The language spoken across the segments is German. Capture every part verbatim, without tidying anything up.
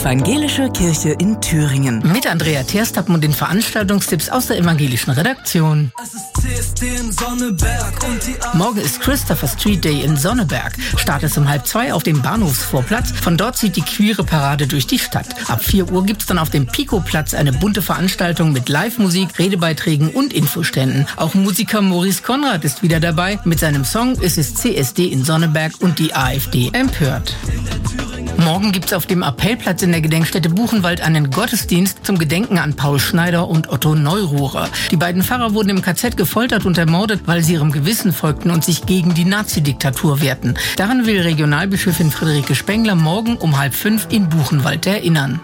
Evangelische Kirche in Thüringen. Mit Andrea Terstappen und den Veranstaltungstipps aus der evangelischen Redaktion. Es ist C S D in Sonneberg und die A- Morgen ist Christopher Street Day in Sonneberg. Start ist um halb zwei auf dem Bahnhofsvorplatz. Von dort zieht die queere Parade durch die Stadt. Ab vier Uhr gibt's dann auf dem Pico-Platz eine bunte Veranstaltung mit Live-Musik, Redebeiträgen und Infoständen. Auch Musiker Maurice Konrad ist wieder dabei mit seinem Song Es ist C S D in Sonneberg und die AfD empört. Morgen gibt's auf dem Appellplatz in der Gedenkstätte Buchenwald einen Gottesdienst zum Gedenken an Paul Schneider und Otto Neururer. Die beiden Pfarrer wurden im K Z gefoltert und ermordet, weil sie ihrem Gewissen folgten und sich gegen die Nazi-Diktatur wehrten. Daran will Regionalbischöfin Friederike Spengler morgen um halb fünf in Buchenwald erinnern.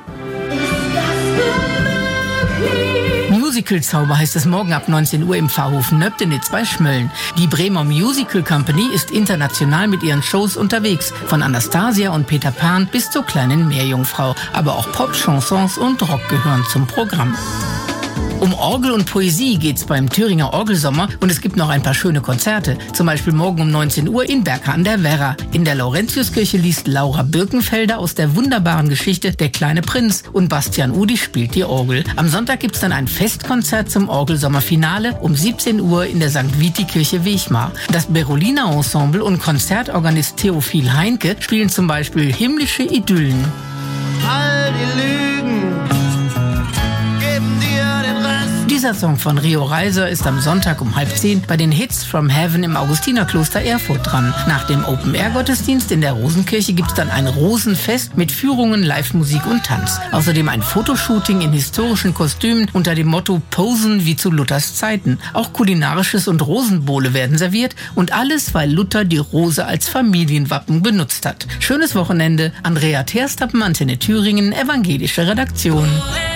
Musical-Zauber heißt es morgen ab neunzehn Uhr im Pfarrhof Nöbdenitz bei Schmölln. Die Bremer Musical Company ist international mit ihren Shows unterwegs. Von Anastasia und Peter Pan bis zur kleinen Meerjungfrau. Aber auch Pop, Chansons und Rock gehören zum Programm. Um Orgel und Poesie geht's beim Thüringer Orgelsommer und es gibt noch ein paar schöne Konzerte. Zum Beispiel morgen um neunzehn Uhr in Berka an der Werra. In der Laurentiuskirche liest Laura Birkenfelder aus der wunderbaren Geschichte Der kleine Prinz und Bastian Udi spielt die Orgel. Am Sonntag gibt's dann ein Festkonzert zum Orgelsommerfinale um siebzehn Uhr in der Sankt Viti-Kirche Wechmar. Das Berolina Ensemble und Konzertorganist Theophil Heinke spielen zum Beispiel Himmlische Idyllen. All die Lügen geben dir den Rest. Dieser Song von Rio Reiser ist am Sonntag um halb zehn bei den Hits from Heaven im Augustinerkloster Erfurt dran. Nach dem Open-Air-Gottesdienst in der Rosenkirche gibt's dann ein Rosenfest mit Führungen, Live-Musik und Tanz. Außerdem ein Fotoshooting in historischen Kostümen unter dem Motto Posen wie zu Luthers Zeiten. Auch kulinarisches und Rosenbowle werden serviert und alles, weil Luther die Rose als Familienwappen benutzt hat. Schönes Wochenende. Andrea Terstappen, Antenne Thüringen, evangelische Redaktion.